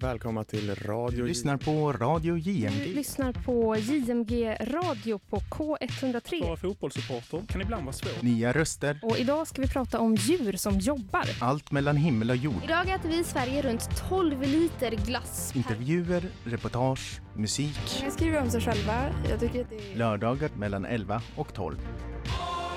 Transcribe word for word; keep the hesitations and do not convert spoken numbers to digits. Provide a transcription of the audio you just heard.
Välkomna till Radio... Du lyssnar på Radio J M G. Du lyssnar på J M G Radio på K ett noll tre. Våra fotbollssupporter kan ibland vara svårt. Nya röster. Och idag ska vi prata om djur som jobbar. Allt mellan himmel och jord. Idag äter vi i Sverige runt tolv liter glass. Intervjuer, reportage, musik. Jag skriver om sig själva. Jag tycker att det är... Lördagar mellan elva och tolv.